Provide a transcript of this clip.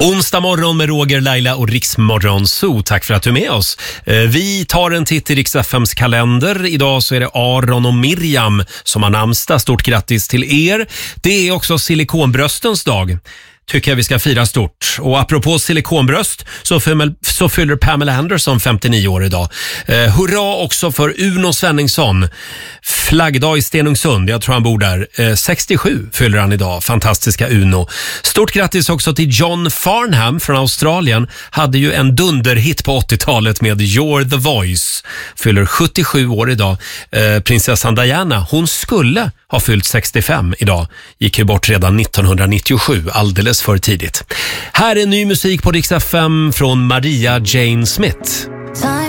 Onsdag morgon med Roger, Laila och Riksmorgon Zoo. Tack för att du är med oss. Vi tar en titt i Rix FMs kalender. Idag så är det Aron och Miriam som har namnsdag. Stort grattis till er. Det är också silikonbröstens dag. Tycker jag vi ska fira stort. Och apropå silikonbröst så fyller Pamela Anderson 59 år idag. Hurra också för Uno Svenningsson. Flaggdag i Stenungsund, jag tror han bor där. 67 fyller han idag, fantastiska Uno. Stort grattis också till John Farnham från Australien. Hade ju en dunderhit på 80-talet med You're the Voice. Fyller 77 år idag. Prinsessan Diana, hon skulle ha fyllt 65 idag. Gick ju bort redan 1997, alldeles för tidigt. Här är ny musik på Rix FM från Maria Jane Smith.